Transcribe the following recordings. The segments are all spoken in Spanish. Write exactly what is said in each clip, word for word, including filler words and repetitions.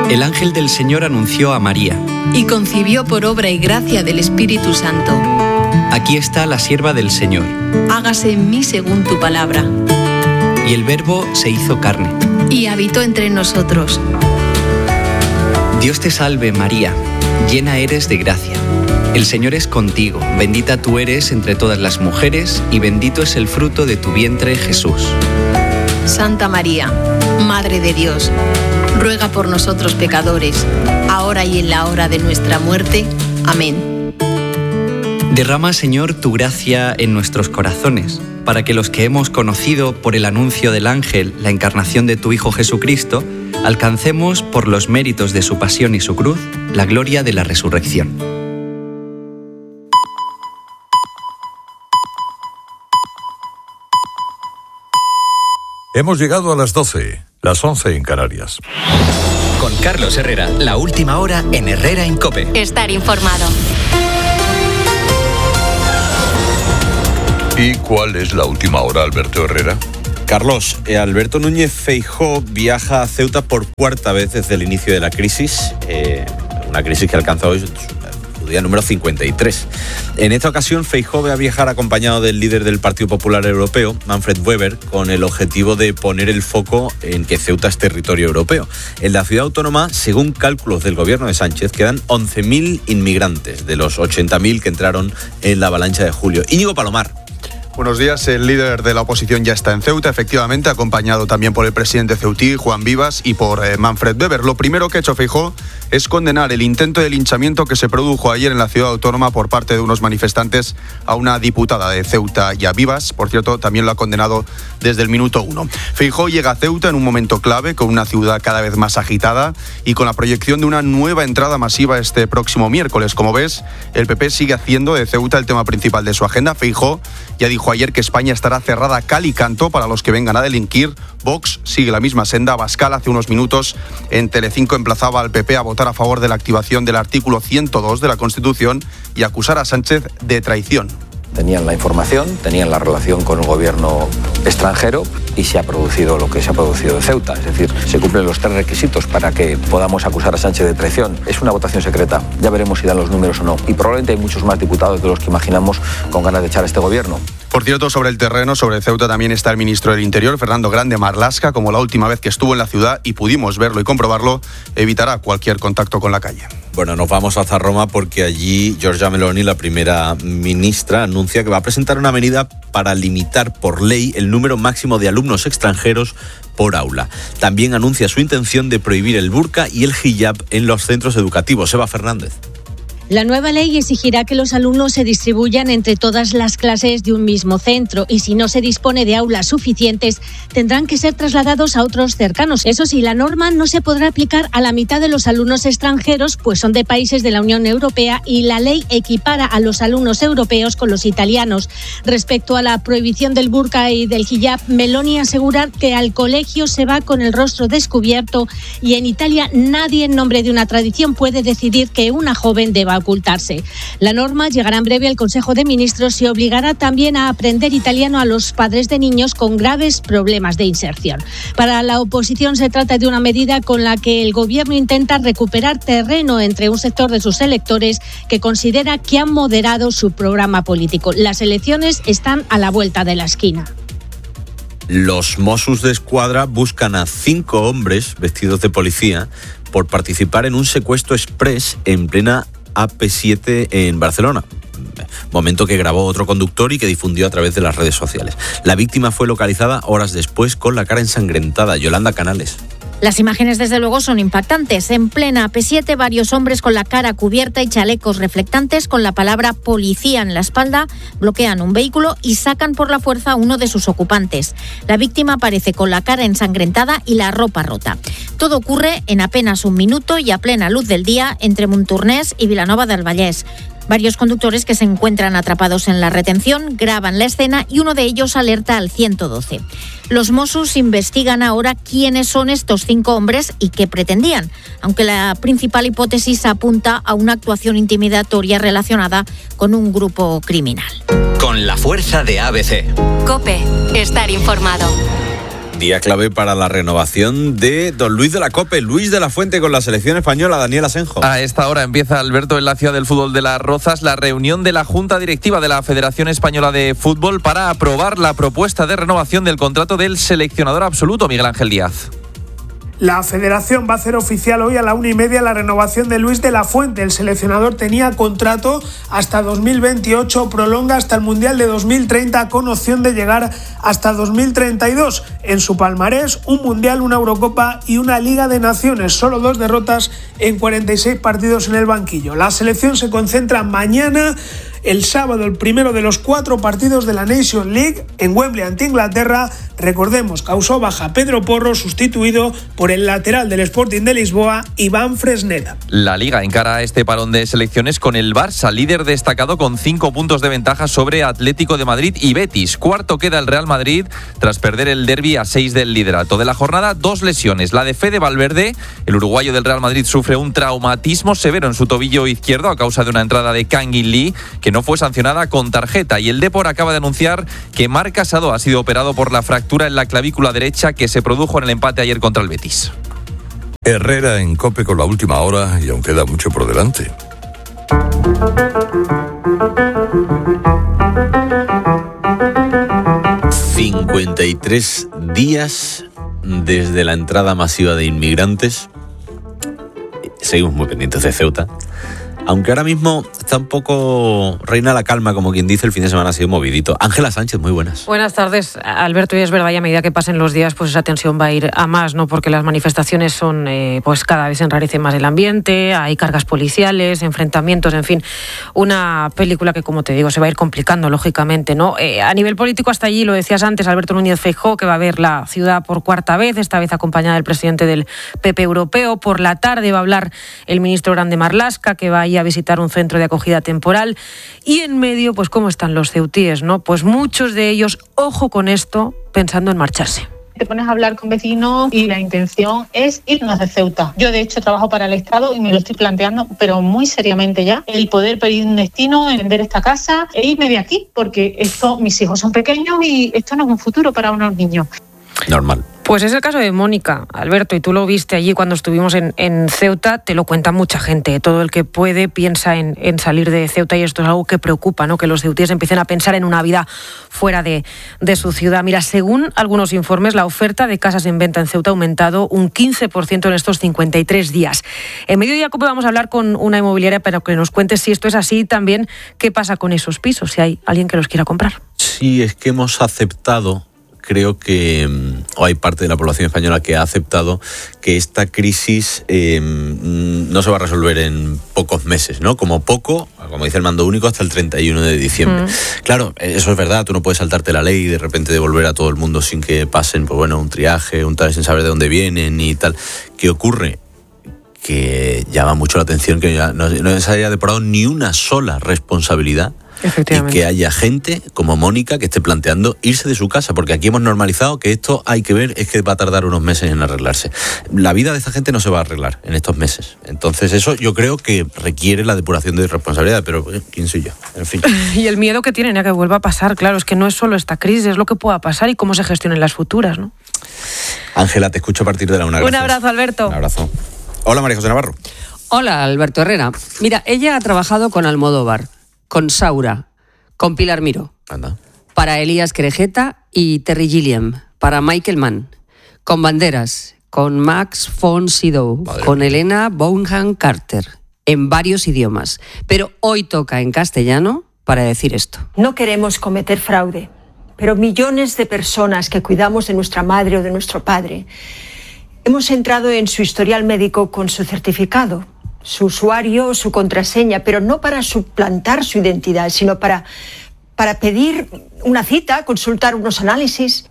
El ángel del Señor anunció a María. Y concibió por obra y gracia del Espíritu Santo. Aquí está la sierva del Señor. Hágase en mí según tu palabra. Y el Verbo se hizo carne. Y habitó entre nosotros. Dios te salve, María, llena eres de gracia. El Señor es contigo, bendita tú eres entre todas las mujeres, y bendito es el fruto de tu vientre, Jesús. Santa María, Madre de Dios, ruega por nosotros pecadores, ahora y en la hora de nuestra muerte. Amén. Derrama, Señor, tu gracia en nuestros corazones, para que los que hemos conocido por el anuncio del ángel la encarnación de tu Hijo Jesucristo, alcancemos, por los méritos de su pasión y su cruz, la gloria de la resurrección. Hemos llegado a las doce, las once en Canarias. Con Carlos Herrera, la última hora en Herrera en COPE. Estar informado. ¿Y cuál es la última hora, Alberto Herrera? Carlos, eh, Alberto Núñez Feijóo viaja a Ceuta por cuarta vez desde el inicio de la crisis, eh, una crisis que ha alcanzado hoy su día número cincuenta y tres. En esta ocasión, Feijóo va a viajar acompañado del líder del Partido Popular Europeo, Manfred Weber, con el objetivo de poner el foco en que Ceuta es territorio europeo. En la ciudad autónoma, según cálculos del gobierno de Sánchez, quedan once mil inmigrantes de los ochenta mil que entraron en la avalancha de julio. Íñigo Palomar. Buenos días. El líder de la oposición ya está en Ceuta, efectivamente, acompañado también por el presidente ceutí, Juan Vivas, y por eh, Manfred Weber. Lo primero que ha hecho Feijóo es condenar el intento de linchamiento que se produjo ayer en la ciudad autónoma por parte de unos manifestantes a una diputada de Ceuta y a Vivas. Por cierto, también lo ha condenado desde el minuto uno. Feijóo llega a Ceuta en un momento clave, con una ciudad cada vez más agitada y con la proyección de una nueva entrada masiva este próximo miércoles. Como ves, el P P sigue haciendo de Ceuta el tema principal de su agenda. Feijóo ya dijo ayer que España estará cerrada a cal y canto para los que vengan a delinquir. Vox sigue la misma senda. Abascal hace unos minutos en Telecinco emplazaba al P P a votar a favor de la activación del artículo ciento dos de la Constitución y acusar a Sánchez de traición. Tenían la información, tenían la relación con el gobierno extranjero y se ha producido lo que se ha producido en Ceuta. Es decir, se cumplen los tres requisitos para que podamos acusar a Sánchez de traición. Es una votación secreta, ya veremos si dan los números o no. Y probablemente hay muchos más diputados de los que imaginamos con ganas de echar a este gobierno. Por cierto, sobre el terreno, sobre Ceuta también está el ministro del Interior, Fernando Grande Marlaska, como la última vez que estuvo en la ciudad y pudimos verlo y comprobarlo, evitará cualquier contacto con la calle. Bueno, nos vamos hasta Roma porque allí Giorgia Meloni, la primera ministra, anuncia que va a presentar una medida para limitar por ley el número máximo de alumnos extranjeros por aula. También anuncia su intención de prohibir el burka y el hijab en los centros educativos. Eva Fernández. La nueva ley exigirá que los alumnos se distribuyan entre todas las clases de un mismo centro y si no se dispone de aulas suficientes, tendrán que ser trasladados a otros cercanos. Eso sí, la norma no se podrá aplicar a la mitad de los alumnos extranjeros, pues son de países de la Unión Europea y la ley equipara a los alumnos europeos con los italianos. Respecto a la prohibición del burka y del hijab, Meloni asegura que al colegio se va con el rostro descubierto y en Italia nadie en nombre de una tradición puede decidir que una joven deba ocultarse. La norma llegará en breve al Consejo de Ministros y obligará también a aprender italiano a los padres de niños con graves problemas de inserción. Para la oposición se trata de una medida con la que el gobierno intenta recuperar terreno entre un sector de sus electores que considera que han moderado su programa político. Las elecciones están a la vuelta de la esquina. Los Mossos de Escuadra buscan a cinco hombres vestidos de policía por participar en un secuestro express en plena A P siete en Barcelona. Momento que grabó otro conductor y que difundió a través de las redes sociales. La víctima fue localizada horas después con la cara ensangrentada. Yolanda Canales. Las imágenes, desde luego, son impactantes. En plena A P siete, varios hombres con la cara cubierta y chalecos reflectantes con la palabra policía en la espalda bloquean un vehículo y sacan por la fuerza a uno de sus ocupantes. La víctima aparece con la cara ensangrentada y la ropa rota. Todo ocurre en apenas un minuto y a plena luz del día entre Montornès y Vilanova del Vallès. Varios conductores que se encuentran atrapados en la retención graban la escena y uno de ellos alerta al ciento doce. Los Mossos investigan ahora quiénes son estos cinco hombres y qué pretendían, aunque la principal hipótesis apunta a una actuación intimidatoria relacionada con un grupo criminal. Con la fuerza de A B C. COPE. Estar informado. Día clave para la renovación de don Luis de la Cope, Luis de la Fuente con la selección española, Daniel Asenjo. A esta hora empieza, Alberto, en la ciudad del fútbol de Las Rozas, la reunión de la Junta Directiva de la Federación Española de Fútbol para aprobar la propuesta de renovación del contrato del seleccionador absoluto, Miguel Ángel Díaz. La federación va a hacer oficial hoy a la una y media la renovación de Luis de la Fuente. El seleccionador tenía contrato hasta dos mil veintiocho, prolonga hasta el Mundial de dos mil treinta con opción de llegar hasta dos mil treinta y dos. En su palmarés, un Mundial, una Eurocopa y una Liga de Naciones. Solo dos derrotas en cuarenta y seis partidos en el banquillo. La selección se concentra mañana, el sábado, el primero de los cuatro partidos de la Nations League en Wembley ante Inglaterra. Recordemos, causó baja Pedro Porro, sustituido por el lateral del Sporting de Lisboa, Iván Fresneda. La Liga encara este parón de selecciones con el Barça, líder destacado con cinco puntos de ventaja sobre Atlético de Madrid y Betis. Cuarto queda el Real Madrid tras perder el derbi a seis del liderato. De la jornada, dos lesiones. La de Fede Valverde, el uruguayo del Real Madrid, sufre un traumatismo severo en su tobillo izquierdo a causa de una entrada de Kang In Lee, que no fue sancionada con tarjeta. Y el Depor acaba de anunciar que Marc Casado ha sido operado por la fractura en la clavícula derecha que se produjo en el empate ayer contra el Betis. Herrera en COPE con la última hora y aún queda mucho por delante. cincuenta y tres días desde la entrada masiva de inmigrantes. Seguimos muy pendientes de Ceuta. Aunque ahora mismo está un poco reina la calma, como quien dice, el fin de semana ha sido movidito. Ángela Sánchez, muy buenas. Buenas tardes, Alberto. Y es verdad, y a medida que pasen los días, pues esa tensión va a ir a más, ¿no? Porque las manifestaciones son, eh, pues cada vez enrarece más el ambiente, hay cargas policiales, enfrentamientos, en fin, una película que, como te digo, se va a ir complicando, lógicamente, ¿no? Eh, a nivel político, hasta allí, lo decías antes, Alberto Núñez Feijóo, que va a ver la ciudad por cuarta vez, esta vez acompañada del presidente del P P europeo. Por la tarde va a hablar el ministro Grande Marlaska, que va a ir a visitar un centro de acogida temporal. Y en medio, pues cómo están los ceutíes, ¿no? Pues muchos de ellos, ojo con esto, pensando en marcharse. Te pones a hablar con vecinos y la intención es irnos de Ceuta. Yo, de hecho, trabajo para el Estado y me lo estoy planteando, pero muy seriamente ya, el poder pedir un destino, vender esta casa e irme de aquí, porque esto, mis hijos son pequeños y esto no es un futuro para unos niños. Normal. Pues es el caso de Mónica, Alberto, y tú lo viste allí cuando estuvimos en, en Ceuta, te lo cuenta mucha gente. Todo el que puede piensa en, en salir de Ceuta y esto es algo que preocupa, ¿no? Que los ceutíes empiecen a pensar en una vida fuera de, de su ciudad. Mira, según algunos informes, la oferta de casas en venta en Ceuta ha aumentado un quince por ciento en estos cincuenta y tres días. En Mediodía Cope vamos a hablar con una inmobiliaria para que nos cuente si esto es así y también qué pasa con esos pisos, si hay alguien que los quiera comprar. Sí, es que hemos aceptado... Creo que, o hay parte de la población española que ha aceptado que esta crisis eh, no se va a resolver en pocos meses, ¿no? Como poco, como dice el mando único, hasta el treinta y uno de diciembre. Mm. Claro, eso es verdad, tú no puedes saltarte la ley y de repente devolver a todo el mundo sin que pasen, pues bueno, un triaje, un tal, sin saber de dónde vienen y tal. ¿Qué ocurre? Que llama mucho la atención que ya no, no se haya depurado ni una sola responsabilidad. Y que haya gente como Mónica que esté planteando irse de su casa, porque aquí hemos normalizado que esto hay que ver, es que va a tardar unos meses en arreglarse. La vida de esta gente no se va a arreglar en estos meses. Entonces eso yo creo que requiere la depuración de responsabilidad, pero eh, ¿quién soy yo? En fin. Y el miedo que tienen a que vuelva a pasar, claro, es que no es solo esta crisis, es lo que pueda pasar y cómo se gestionen las futuras, ¿no? Ángela, te escucho a partir de la una. Un abrazo, Alberto. Un abrazo. Hola, María José Navarro. Hola, Alberto Herrera. Mira, ella ha trabajado con Almodóvar, con Saura, con Pilar Miró, Anda. para Elías Querejeta y Terry Gilliam, para Michael Mann, con Banderas, con Max von Sydow, Madre con mía. Elena Bonham Carter, en varios idiomas. Pero hoy toca en castellano para decir esto. No queremos cometer fraude, pero millones de personas que cuidamos de nuestra madre o de nuestro padre hemos entrado en su historial médico con su certificado, su usuario, su contraseña, pero no para suplantar su identidad, sino para, para pedir una cita, consultar unos análisis.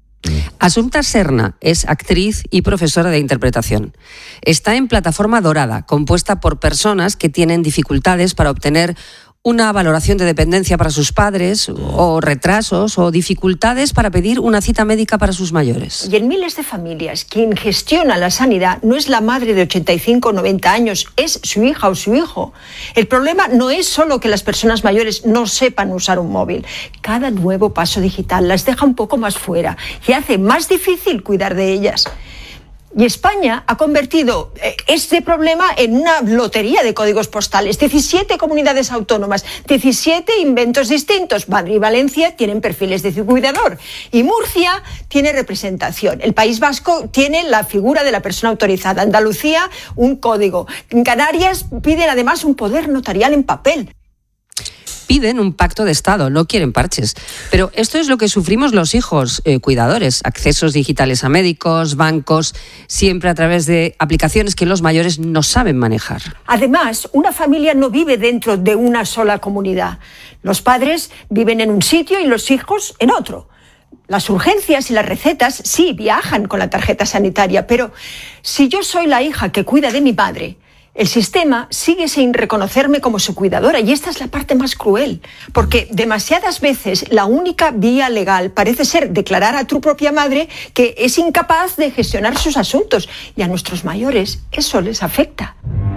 Asunta Serna es actriz y profesora de interpretación. Está en Plataforma Dorada, compuesta por personas que tienen dificultades para obtener una valoración de dependencia para sus padres, o retrasos o dificultades para pedir una cita médica para sus mayores. Y en miles de familias, quien gestiona la sanidad no es la madre de ochenta y cinco o noventa años, es su hija o su hijo. El problema no es solo que las personas mayores no sepan usar un móvil. Cada nuevo paso digital las deja un poco más fuera y hace más difícil cuidar de ellas. Y España ha convertido este problema en una lotería de códigos postales. diecisiete comunidades autónomas, diecisiete inventos distintos. Madrid y Valencia tienen perfiles de cuidador. Y Murcia tiene representación. El País Vasco tiene la figura de la persona autorizada. Andalucía, un código. En Canarias piden además un poder notarial en papel. Piden un pacto de Estado, no quieren parches. Pero esto es lo que sufrimos los hijos eh, cuidadores. Accesos digitales a médicos, bancos, siempre a través de aplicaciones que los mayores no saben manejar. Además, una familia no vive dentro de una sola comunidad. Los padres viven en un sitio y los hijos en otro. Las urgencias y las recetas sí viajan con la tarjeta sanitaria, pero si yo soy la hija que cuida de mi madre, el sistema sigue sin reconocerme como su cuidadora, y esta es la parte más cruel, porque demasiadas veces la única vía legal parece ser declarar a tu propia madre que es incapaz de gestionar sus asuntos, y a nuestros mayores eso les afecta.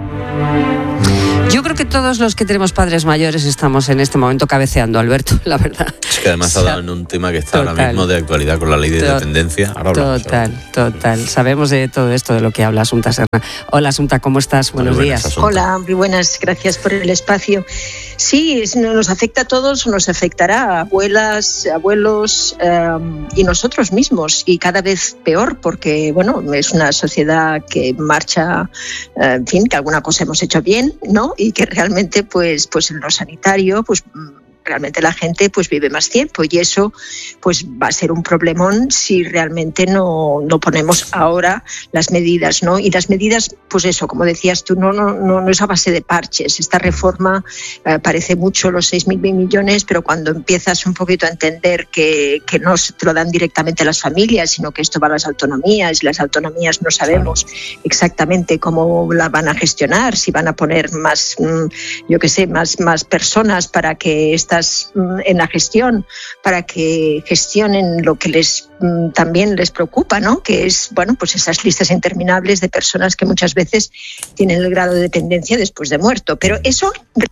Yo creo que todos los que tenemos padres mayores estamos en este momento cabeceando, Alberto, la verdad. Es que además o sea, ha dado en un tema que está total, ahora mismo de actualidad con la ley de to- dependencia. Ahora hablamos, total, ahora. total. Sabemos de todo esto de lo que habla Asunta Serna. Hola, Asunta, ¿cómo estás? Buenos muy días. Buenas, Hola, muy buenas, gracias por el espacio. Sí, nos afecta a todos, nos afectará a abuelas, abuelos eh, y nosotros mismos, y cada vez peor, porque bueno, es una sociedad que marcha, eh, en fin, que alguna cosa hemos hecho bien, ¿no? Y que realmente, pues, pues en lo sanitario, pues realmente la gente pues vive más tiempo, y eso pues va a ser un problemón si realmente no, no ponemos ahora las medidas, ¿no? Y las medidas, pues eso, como decías tú, no, no, no, no es a base de parches. Esta reforma eh, parece mucho, los seis mil millones, pero cuando empiezas un poquito a entender que, que no te lo dan directamente las familias, sino que esto va a las autonomías, y las autonomías no sabemos exactamente cómo la van a gestionar, si van a poner más, yo qué sé, más, más personas para que esta en la gestión, para que gestionen lo que les también les preocupa, ¿no? Que es, bueno, pues esas listas interminables de personas que muchas veces tienen el grado de dependencia después de muerto. Pero eso...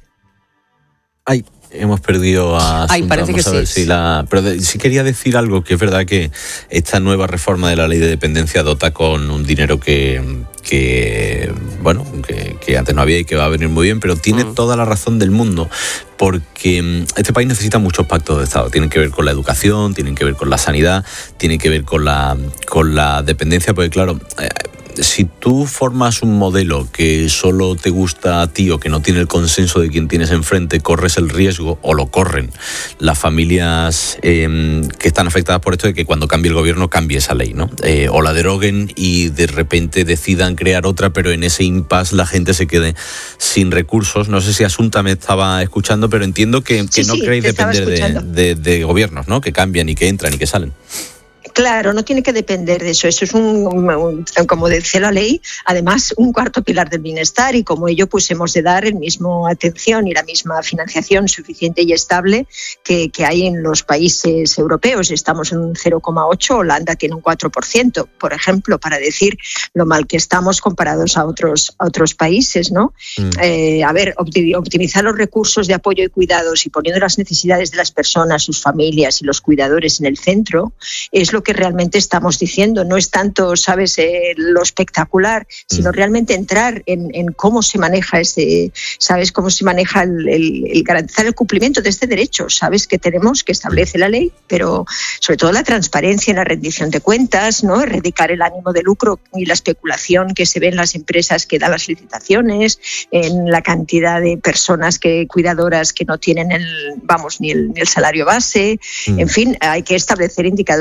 Ay, hemos perdido a Asunta. Ay, parece Vamos que a ver sí. Si la... Pero de, sí quería decir algo, que es verdad que esta nueva reforma de la ley de dependencia dota con un dinero que, que bueno, que, que antes no había y que va a venir muy bien, pero tiene mm. toda la razón del mundo, porque este país necesita muchos pactos de Estado. Tienen que ver con la educación, tienen que ver con la sanidad, tienen que ver con la, con la dependencia, porque claro... Eh, si tú formas un modelo que solo te gusta a ti o que no tiene el consenso de quien tienes enfrente, corres el riesgo, o lo corren las familias eh, que están afectadas por esto, de que cuando cambie el gobierno cambie esa ley, ¿no? Eh, o la deroguen y de repente decidan crear otra, pero en ese impasse la gente se quede sin recursos. No sé si Asunta me estaba escuchando, pero entiendo que, que sí, no sí, queréis depender de, de, de gobiernos, ¿no? Que cambian y que entran y que salen. Claro, no tiene que depender de eso. Eso es, un, un, como dice la ley, además un cuarto pilar del bienestar, y como ello pues hemos de dar el mismo atención y la misma financiación suficiente y estable que, que hay en los países europeos. Estamos en un cero coma ocho, Holanda tiene un cuatro por ciento, por ejemplo, para decir lo mal que estamos comparados a otros, a otros países, ¿no? Mm. Eh, a ver, optimizar los recursos de apoyo y cuidados y poniendo las necesidades de las personas, sus familias y los cuidadores en el centro es lo que realmente estamos diciendo. No es tanto, sabes, eh, lo espectacular, sino realmente entrar en, en cómo se maneja ese, sabes, cómo se maneja el, el, el garantizar el cumplimiento de este derecho, sabes, que tenemos, que establece la ley, pero sobre todo la transparencia en la rendición de cuentas, ¿no? Erradicar el ánimo de lucro y la especulación que se ve en las empresas que dan las licitaciones, en la cantidad de personas que cuidadoras que no tienen el, vamos, ni el, ni el salario base. Mm. En fin, hay que establecer indicadores de control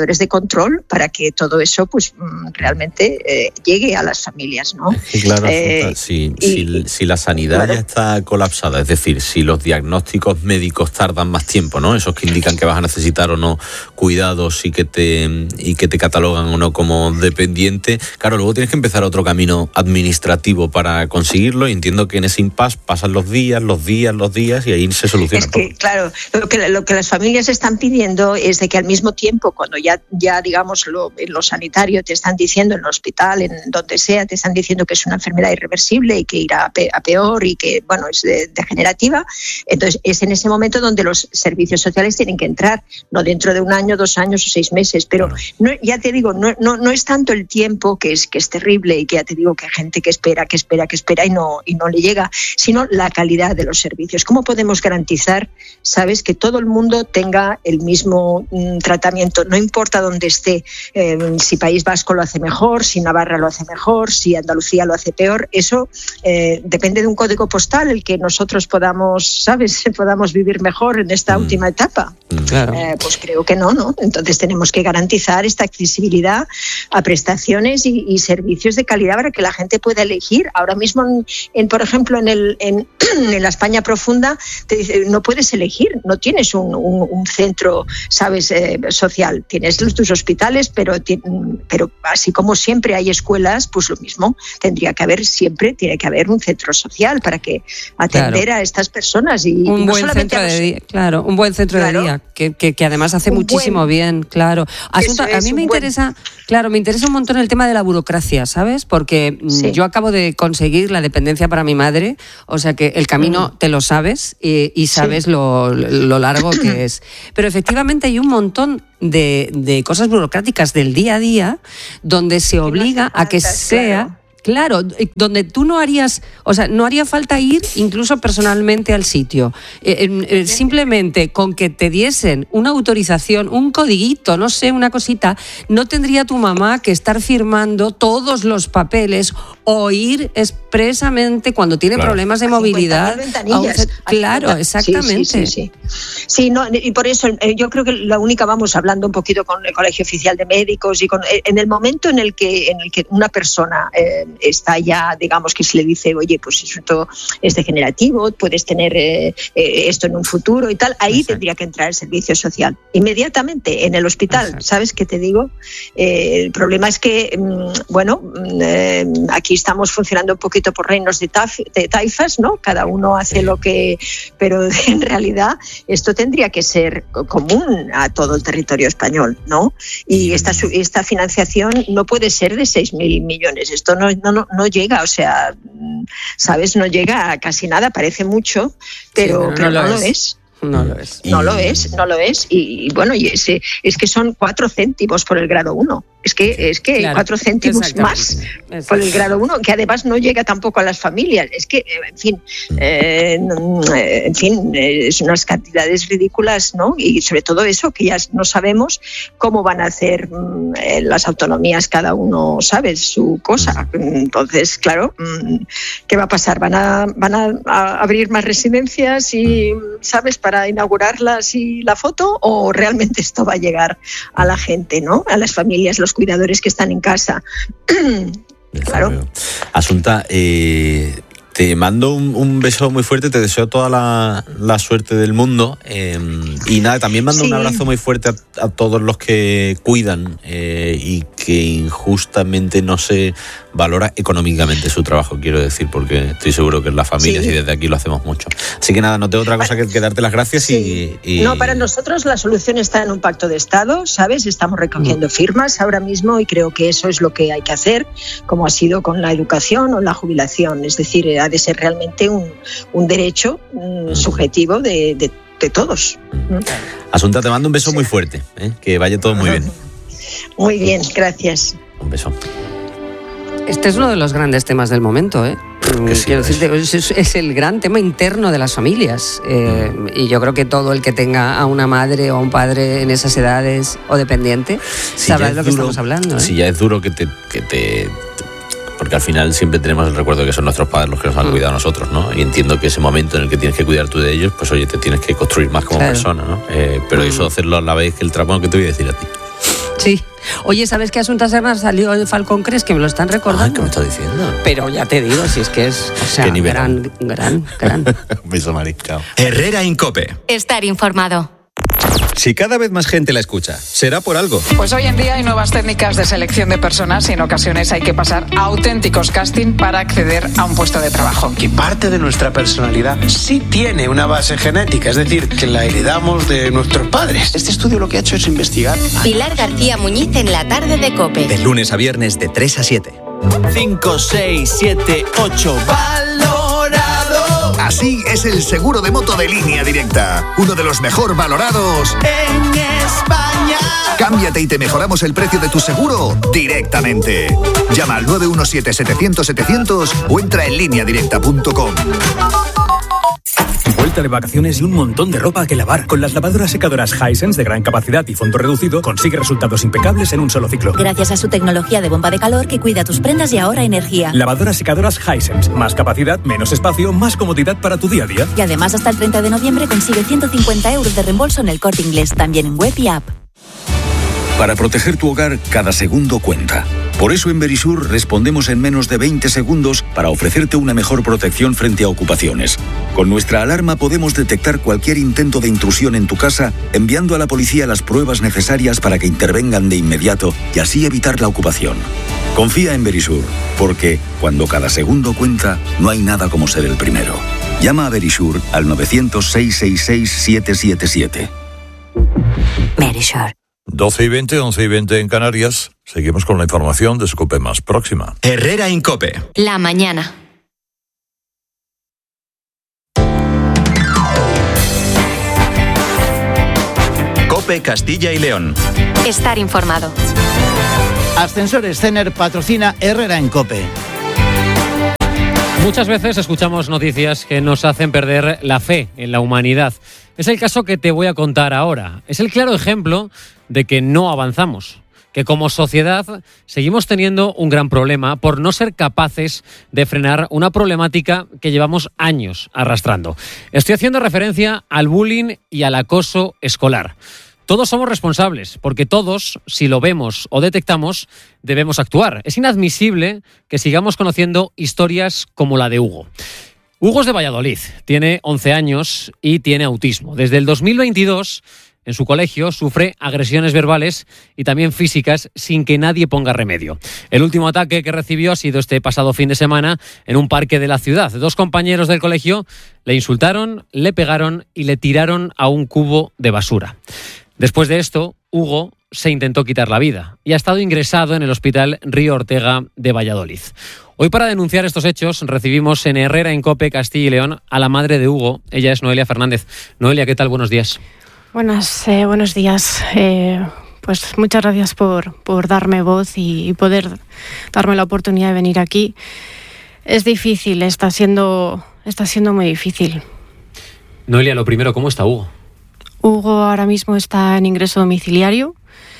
control para que todo eso pues realmente eh, llegue a las familias, ¿no? Sí, claro, eh, si, y, si, si la sanidad claro. ya está colapsada, es decir, si los diagnósticos médicos tardan más tiempo, ¿no? Esos que indican que vas a necesitar o no cuidados y que te y que te catalogan o no como dependiente, claro, luego tienes que empezar otro camino administrativo para conseguirlo, y entiendo que en ese impasse pasan los días, los días, los días y ahí se soluciona es que, todo. Claro, lo que, lo que las familias están pidiendo es de que al mismo tiempo, cuando ya, ya digamos, lo, en lo sanitario te están diciendo, en el hospital, en donde sea, te están diciendo que es una enfermedad irreversible y que irá a, pe, a peor y que, bueno, es de, degenerativa, entonces es en ese momento donde los servicios sociales tienen que entrar, no dentro de un año, dos años o seis meses, pero claro. no, ya te digo, no, no, no es tanto el tiempo, que es, que es terrible, y que ya te digo que hay gente que espera, que espera, que espera y no, y no le llega, sino la calidad de los servicios. ¿Cómo podemos garantizar, sabes, que todo el mundo tenga el mismo mm, tratamiento, no importa dónde esté, eh, si País Vasco lo hace mejor, si Navarra lo hace mejor, si Andalucía lo hace peor? Eso eh, depende de un código postal el que nosotros podamos, sabes, podamos vivir mejor en esta mm. última etapa. Claro. Eh, pues creo que no, ¿no? Entonces tenemos que garantizar esta accesibilidad a prestaciones y, y servicios de calidad para que la gente pueda elegir. Ahora mismo, en, en, por ejemplo, en, el, en, en la España profunda, te dice, no puedes elegir, no tienes un, un, un centro, sabes, eh, social. Tienes tus hospitales, pero, pero así como siempre hay escuelas, pues lo mismo. Tendría que haber siempre, tiene que haber un centro social para que atender claro. a estas personas. Y, un y no buen centro de día, claro, un buen centro claro. de día, que, que, que además hace un muchísimo buen, bien, claro. Asunta, a mí me interesa, buen... claro, me interesa un montón el tema de la burocracia, ¿sabes? Porque sí. yo acabo de conseguir la dependencia para mi madre, o sea que el camino mm. te lo sabes y, y sabes sí. lo, lo largo que es. Pero efectivamente hay un montón de, de cosas burocráticas del día a día donde se obliga a que sea... Claro. Claro, donde tú no harías, o sea, no haría falta ir incluso personalmente al sitio. Eh, eh, simplemente con que te diesen una autorización, un codiguito, no sé, una cosita, no tendría tu mamá que estar firmando todos los papeles o ir expresamente cuando tiene claro. problemas de movilidad. Un, claro, exactamente. Sí, sí, sí, sí. sí no, y por eso yo creo que la única, vamos hablando un poquito con el Colegio Oficial de Médicos y con en el momento en el que en el que una persona eh, está ya, digamos, que se le dice, oye, pues esto es degenerativo, puedes tener eh, eh, esto en un futuro y tal, ahí Exacto. tendría que entrar el servicio social inmediatamente en el hospital. Exacto. ¿Sabes qué te digo? Eh, el problema es que, bueno, eh, aquí estamos funcionando un poquito por reinos de, taf, de taifas, ¿no? Cada uno hace sí. lo que... Pero en realidad esto tendría que ser común a todo el territorio español, ¿no? Y esta, esta financiación no puede ser de seis mil millones. Esto no, no, no, no llega, o sea, ¿sabes? No llega a casi nada, parece mucho, pero, sí, no, pero no, no lo es. es. No lo es. No lo es, no lo es. Y, y bueno, y ese, es que son cuatro céntimos por el grado uno. Es que, es que claro, cuatro céntimos más por el grado uno, que además no llega tampoco a las familias. Es que, en fin, eh, en fin, es unas cantidades ridículas, ¿no? Y sobre todo eso, que ya no sabemos cómo van a hacer eh, las autonomías, cada uno sabe su cosa. Entonces, claro, ¿qué va a pasar? ¿Van a, van a, a abrir más residencias y, sabes, para inaugurarlas y la foto? ¿O realmente esto va a llegar a la gente, ¿no? A las familias, los cuidadores que están en casa. Claro. Asunta, eh, te mando un, un beso muy fuerte, te deseo toda la, la suerte del mundo eh, y nada, también mando sí. un abrazo muy fuerte a, a todos los que cuidan eh, y que injustamente no se valora económicamente su trabajo, quiero decir, porque estoy seguro que en las familias sí. y desde aquí lo hacemos mucho. Así que nada, no tengo otra cosa que, que darte las gracias sí. y, y... No, para nosotros la solución está en un pacto de Estado, ¿sabes? Estamos recogiendo mm. firmas ahora mismo y creo que eso es lo que hay que hacer, como ha sido con la educación o la jubilación. Es decir, ha de ser realmente un, un derecho un subjetivo de, de, de todos. Mm. Asunta, te mando un beso sí. muy fuerte, ¿eh? Que vaya todo muy bien. Muy bien, gracias. Un beso. Este es uno de los grandes temas del momento, ¿eh? Sí, Quiero decirte, es, es el gran tema interno de las familias. Eh, mm. Y yo creo que todo el que tenga a una madre o a un padre en esas edades o dependiente si sabrá de lo duro, que estamos hablando. ¿eh? Si ya es duro que te, que te... Porque al final siempre tenemos el recuerdo de que son nuestros padres los que nos han mm. cuidado a nosotros, ¿no? Y entiendo que ese momento en el que tienes que cuidar tú de ellos, pues oye, te tienes que construir más como claro. persona, ¿no? Eh, pero mm. eso hacerlo a la vez que el trabajo que te voy a decir a ti. Sí. Oye, ¿sabes que Asunta Serna salió de Falcón Crest? Que me lo están recordando. Ay, ¿qué me estás diciendo? Pero ya te digo, si es que es, o sea, gran, gran, gran. Un beso, Mari, chao. Herrera Incope. Estar informado. Si cada vez más gente la escucha, será por algo. Pues hoy en día hay nuevas técnicas de selección de personas y en ocasiones hay que pasar a auténticos casting para acceder a un puesto de trabajo. Que parte de nuestra personalidad sí tiene una base genética, es decir, que la heredamos de nuestros padres. Este estudio lo que ha hecho es investigar. Pilar García Muñiz en la tarde de COPE. De lunes a viernes de tres a siete. cinco, seis, siete, ocho. ¡Valorado! Así es el seguro de moto de Línea Directa. Uno de los mejor valorados en España. Cámbiate y te mejoramos el precio de tu seguro directamente. Llama al nueve uno siete, setecientos, setecientos o entra en línea directa punto com. Vuelta de vacaciones y un montón de ropa que lavar. Con las lavadoras secadoras Hisense de gran capacidad y fondo reducido, consigue resultados impecables en un solo ciclo. Gracias a su tecnología de bomba de calor que cuida tus prendas y ahorra energía. Lavadoras secadoras Hisense. Más capacidad, menos espacio, más comodidad para tu día a día. Y además hasta el treinta de noviembre consigue ciento cincuenta euros de reembolso en el Corte Inglés, también en web y app. Para proteger tu hogar, cada segundo cuenta. Por eso en Verisur respondemos en menos de veinte segundos para ofrecerte una mejor protección frente a ocupaciones. Con nuestra alarma podemos detectar cualquier intento de intrusión en tu casa, enviando a la policía las pruebas necesarias para que intervengan de inmediato y así evitar la ocupación. Confía en Verisur, porque cuando cada segundo cuenta, no hay nada como ser el primero. Llama a Verisur al nueve cero cero, seis seis seis, siete siete siete. Verisur. doce y veinte, once y veinte en Canarias. Seguimos con la información de COPE más próxima. Herrera Incope. La mañana. COPE Castilla y León. Estar informado. Ascensores Cener patrocina Herrera Incope. Muchas veces escuchamos noticias que nos hacen perder la fe en la humanidad. Es el caso que te voy a contar ahora. Es el claro ejemplo de que no avanzamos, que como sociedad seguimos teniendo un gran problema por no ser capaces de frenar una problemática que llevamos años arrastrando. Estoy haciendo referencia al bullying y al acoso escolar. Todos somos responsables, porque todos, si lo vemos o detectamos, debemos actuar. Es inadmisible que sigamos conociendo historias como la de Hugo. Hugo es de Valladolid, tiene once años y tiene autismo. Desde el dos mil veintidós, en su colegio, sufre agresiones verbales y también físicas sin que nadie ponga remedio. El último ataque que recibió ha sido este pasado fin de semana en un parque de la ciudad. Dos compañeros del colegio le insultaron, le pegaron y le tiraron a un cubo de basura. Después de esto, Hugo se intentó quitar la vida y ha estado ingresado en el Hospital Río Ortega de Valladolid. Hoy, para denunciar estos hechos, recibimos en Herrera Incope Castilla y León a la madre de Hugo. Ella es Noelia Fernández. Noelia, ¿qué tal? Buenos días. Buenas, eh, buenos días. Eh, pues muchas gracias por, por darme voz y, y poder darme la oportunidad de venir aquí. Es difícil, está siendo, está siendo muy difícil. Noelia, lo primero, ¿cómo está Hugo? Hugo ahora mismo está en ingreso domiciliario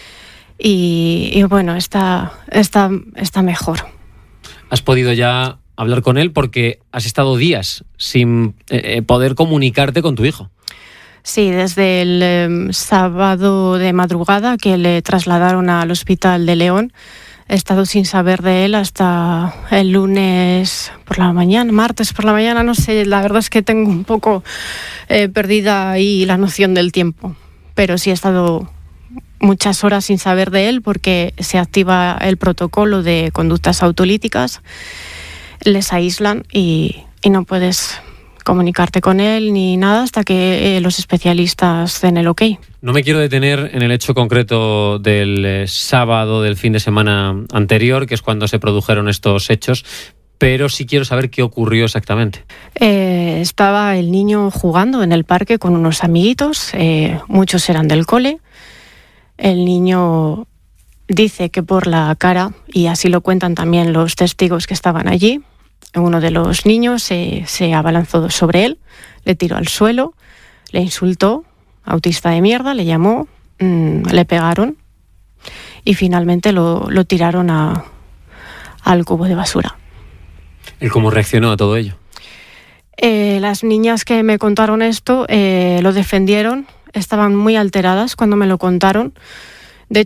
y, y bueno, está, está, está mejor. ¿Has podido ya hablar con él? Porque has estado días sin eh, poder comunicarte con tu hijo. Sí, desde el eh, sábado de madrugada que le trasladaron al Hospital de León, he estado sin saber de él hasta el lunes por la mañana, martes por la mañana, no sé, la verdad es que tengo un poco eh, perdida ahí la noción del tiempo, pero sí he estado muchas horas sin saber de él porque se activa el protocolo de conductas autolíticas, les aíslan y, y no puedes comunicarte con él ni nada hasta que eh, los especialistas den el ok. No me quiero detener en el hecho concreto del eh, sábado del fin de semana anterior, que es cuando se produjeron estos hechos, pero sí quiero saber qué ocurrió exactamente. Eh, estaba el niño jugando en el parque con unos amiguitos, eh, muchos eran del cole. El niño dice que por la cara, y así lo cuentan también los testigos que estaban allí, uno de los niños se, se abalanzó sobre él, le tiró al suelo, le insultó, autista de mierda, le llamó, mmm, le pegaron y finalmente lo, lo tiraron a, al cubo de basura. ¿Y cómo reaccionó a todo ello? Eh, las niñas que me contaron esto eh, lo defendieron, estaban muy alteradas cuando me lo contaron. De hecho,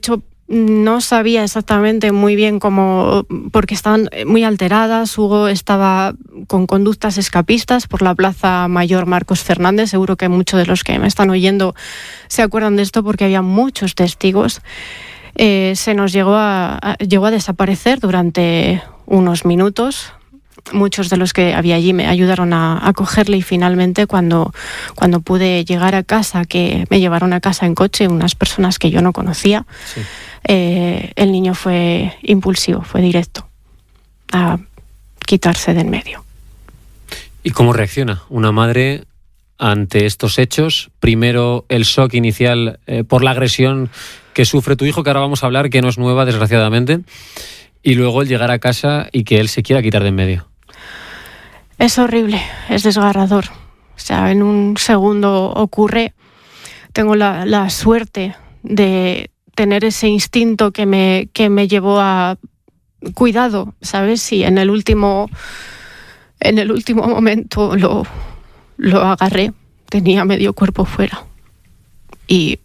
no sabía exactamente muy bien cómo, porque estaban muy alteradas. Hugo estaba con conductas escapistas por la Plaza Mayor Marcos Fernández. Seguro que muchos de los que me están oyendo se acuerdan de esto porque había muchos testigos. Eh, se nos llegó a, a, llegó a desaparecer durante unos minutos. Muchos de los que había allí me ayudaron a, a cogerle y finalmente cuando, cuando pude llegar a casa, que me llevaron a casa en coche unas personas que yo no conocía, sí. eh, el niño fue impulsivo, fue directo a quitarse de en medio. ¿Y cómo reacciona una madre ante estos hechos? Primero el shock inicial eh, por la agresión que sufre tu hijo, que ahora vamos a hablar, que no es nueva desgraciadamente, y luego el llegar a casa y que él se quiera quitar de en medio. Es horrible, es desgarrador. O sea, en un segundo ocurre. Tengo la, la suerte de tener ese instinto que me, que me llevó a cuidado, ¿sabes? Y en el último, en el último momento lo, lo agarré. Tenía medio cuerpo fuera. Y...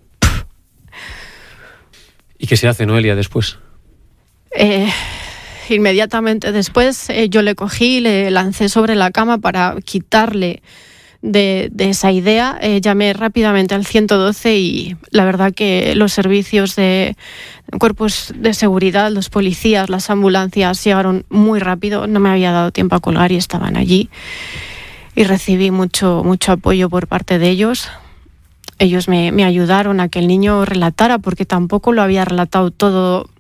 ¿Y qué se hace, Noelia, después? Eh... Inmediatamente después eh, yo le cogí, le lancé sobre la cama para quitarle de, de esa idea. Eh, llamé rápidamente al ciento doce y la verdad que los servicios de cuerpos de seguridad, los policías, las ambulancias llegaron muy rápido. No me había dado tiempo a colgar y estaban allí. Y recibí mucho, mucho apoyo por parte de ellos. Ellos me, me ayudaron a que el niño relatara porque tampoco lo había relatado todo...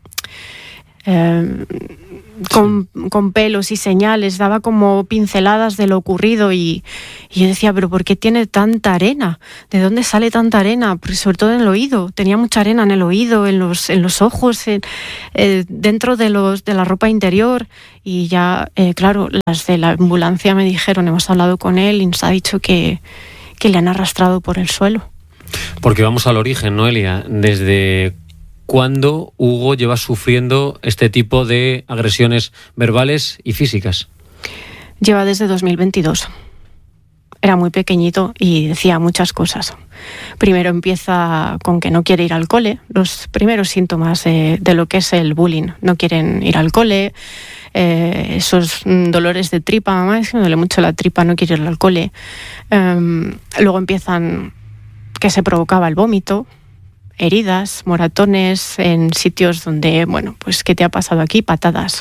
Eh, con, sí. con pelos y señales, daba como pinceladas de lo ocurrido y, y yo decía, pero ¿por qué tiene tanta arena? ¿De dónde sale tanta arena? Porque sobre todo en el oído, tenía mucha arena en el oído, en los, en los ojos, en, eh, dentro de, los, de la ropa interior y ya, eh, claro, las de la ambulancia me dijeron, hemos hablado con él y nos ha dicho que, que le han arrastrado por el suelo. Porque vamos al origen, Noelia, desde... ¿Cuándo Hugo lleva sufriendo este tipo de agresiones verbales y físicas? Lleva desde dos mil veintidós. Era muy pequeñito y decía muchas cosas. Primero empieza con que no quiere ir al cole, los primeros síntomas de, de lo que es el bullying. No quieren ir al cole, eh, esos dolores de tripa, mamá, es que me duele mucho la tripa, no quiero ir al cole. Um, luego empiezan que se provocaba el vómito, heridas, moratones en sitios donde, bueno, pues ¿qué te ha pasado aquí? Patadas.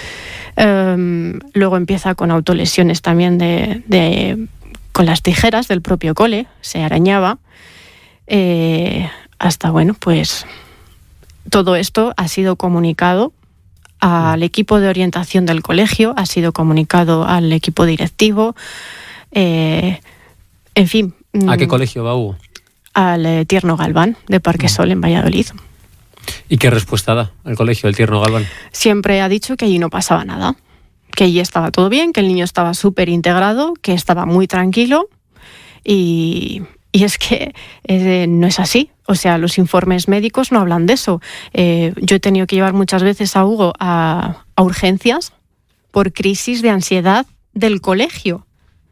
Um, luego empieza con autolesiones también de, de con las tijeras del propio cole, se arañaba. Eh, hasta, bueno, pues todo esto ha sido comunicado al equipo de orientación del colegio, ha sido comunicado al equipo directivo. Eh, en fin. ¿A qué colegio va Hugo? Al eh, Tierno Galván, de Parquesol, en Valladolid. ¿Y qué respuesta da el colegio, el Tierno Galván? Siempre ha dicho que allí no pasaba nada, que allí estaba todo bien, que el niño estaba súper integrado, que estaba muy tranquilo y, y es que eh, no es así. O sea, los informes médicos no hablan de eso. Eh, yo he tenido que llevar muchas veces a Hugo a, a urgencias por crisis de ansiedad del colegio.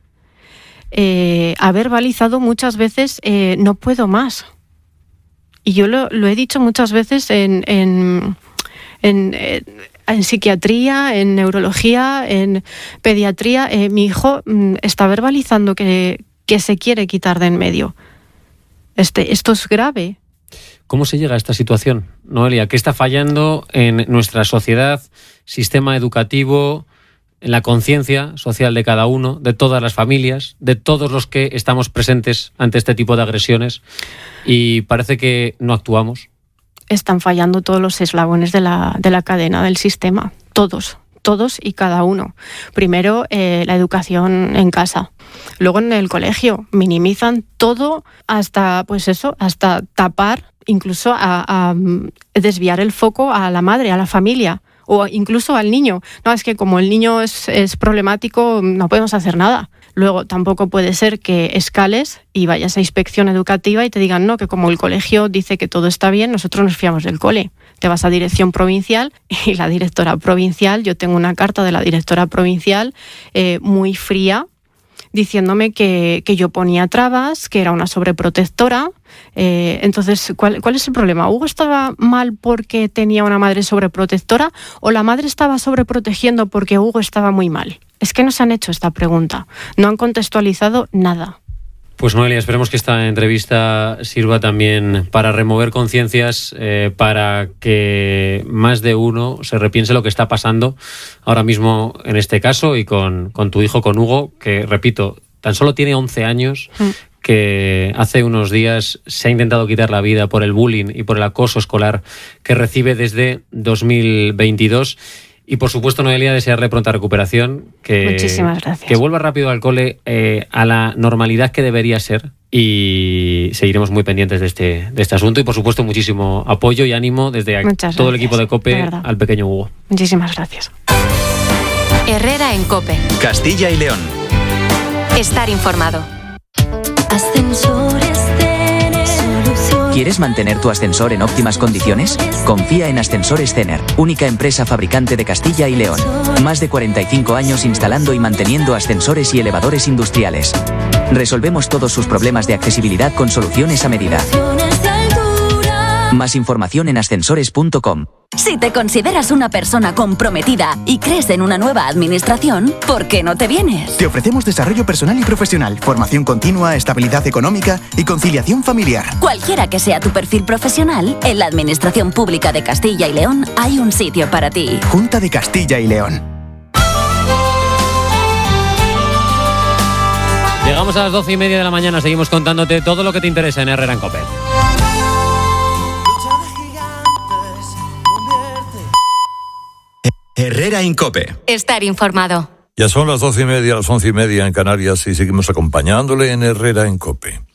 Eh, ha verbalizado muchas veces eh, no puedo más y yo lo, lo he dicho muchas veces en, en, en, en psiquiatría, en neurología, en pediatría. Eh, mi hijo mm, está verbalizando que, que se quiere quitar de en medio. Este, esto es grave. ¿Cómo se llega a esta situación, Noelia? ¿Qué está fallando en nuestra sociedad, sistema educativo, en la conciencia social de cada uno, de todas las familias, de todos los que estamos presentes ante este tipo de agresiones y parece que no actuamos? Están fallando todos los eslabones de la, de la cadena del sistema, todos, todos y cada uno. Primero, eh, la educación en casa. Luego en el colegio minimizan todo hasta, pues eso, hasta tapar, incluso a, a desviar el foco a la madre, a la familia. O incluso al niño. No, es que como el niño es, es problemático, no podemos hacer nada. Luego, tampoco puede ser que escales y vayas a inspección educativa y te digan, no, que como el colegio dice que todo está bien, nosotros nos fiamos del cole. Te vas a dirección provincial y la directora provincial, yo tengo una carta de la directora provincial eh, muy fría, diciéndome que, que yo ponía trabas, que era una sobreprotectora. Eh, entonces, ¿cuál, ¿cuál es el problema? ¿Hugo estaba mal porque tenía una madre sobreprotectora o la madre estaba sobreprotegiendo porque Hugo estaba muy mal? Es que no se han hecho esta pregunta, no han contextualizado nada. Pues Noelia, esperemos que esta entrevista sirva también para remover conciencias, eh, para que más de uno se repiense lo que está pasando ahora mismo en este caso y con, con tu hijo, con Hugo, que, repito, tan solo tiene once años, mm. que hace unos días se ha intentado quitar la vida por el bullying y por el acoso escolar que recibe desde dos mil veintidós. Y por supuesto, Noelia, desearle pronta recuperación, que, Muchísimas gracias. que vuelva rápido al cole eh, a la normalidad que debería ser, y seguiremos muy pendientes de este, de este asunto y por supuesto muchísimo apoyo y ánimo desde Muchas todo gracias, el equipo de COPE de al pequeño Hugo. Muchísimas gracias. Herrera en COPE. Castilla y León. Estar informado. Ascensores Cener. ¿Quieres mantener tu ascensor en óptimas condiciones? Confía en Ascensores Cener, única empresa fabricante de Castilla y León. Más de cuarenta y cinco años instalando y manteniendo ascensores y elevadores industriales. Resolvemos todos sus problemas de accesibilidad con soluciones a medida. Más información en ascensores punto com. Si te consideras una persona comprometida y crees en una nueva administración, ¿por qué no te vienes? Te ofrecemos desarrollo personal y profesional, formación continua, estabilidad económica y conciliación familiar. Cualquiera que sea tu perfil profesional, en la Administración Pública de Castilla y León hay un sitio para ti. Junta de Castilla y León. Llegamos a las doce y media de la mañana, seguimos contándote todo lo que te interesa en Herrera en COPE. Herrera en COPE. Estar informado. Ya son las doce y media, las once y media en Canarias y seguimos acompañándole en Herrera en COPE.